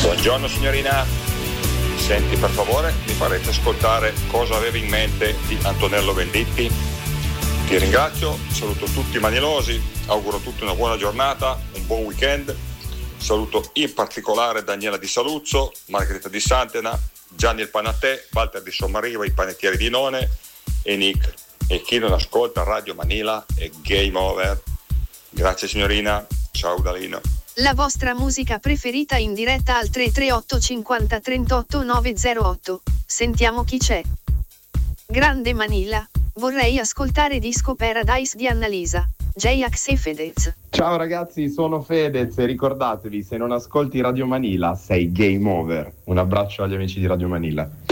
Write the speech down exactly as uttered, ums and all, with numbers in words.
Buongiorno signorina, senti per favore, mi farete ascoltare Cosa avevi in mente di Antonello Venditti? Ti ringrazio, saluto tutti i manilosi, auguro a tutti una buona giornata, un buon weekend, saluto in particolare Daniela di Saluzzo, Margherita di Santena, Gianni il Panatè, Walter di Sommariva, i panettieri di None e Nick. E chi non ascolta Radio Manila è game over. Grazie signorina, ciao Dalino. La vostra musica preferita in diretta al tre tre otto cinquanta trentotto nove zero otto. Sentiamo chi c'è. Grande Manila, vorrei ascoltare Disco Paradise di Annalisa, J-Ax e Fedez. Ciao ragazzi, sono Fedez e ricordatevi, se non ascolti Radio Manila sei game over. Un abbraccio agli amici di Radio Manila.